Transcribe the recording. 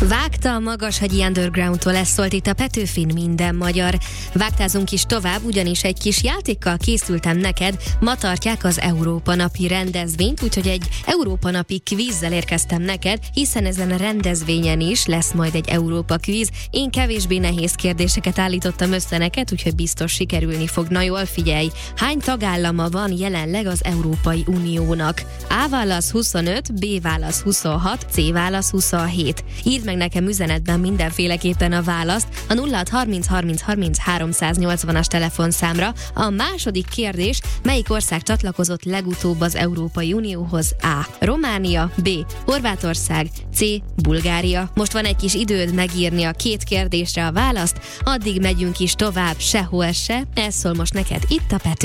Vágta a Magashegyi Undergroundtól, ez szólt itt a Petőfin Minden Magyar. Vágtázunk is tovább, ugyanis egy kis játékkal készültem neked. Ma tartják az Európa napi rendezvényt, úgyhogy egy Európa napi kvízzel érkeztem neked, hiszen ezen a rendezvényen is lesz majd egy Európa kvíz. Én kevésbé nehéz kérdéseket állítottam össze neked, úgyhogy biztos sikerülni fog. Na jól figyelj, hány tagállama van jelenleg az Európai Uniónak? A válasz 25, B válasz 26, C válasz 27. Írd meg nekem üzenetben mindenféleképpen a választ a 0630 30 30 380-as telefonszámra. A második kérdés: melyik ország csatlakozott legutóbb az Európai Unióhoz? A. Románia, B. Horvátország, C. Bulgária. Most van egy kis időd megírni a két kérdésre a választ, addig megyünk is tovább, sehol se. Ez szól most neked itt a Pető.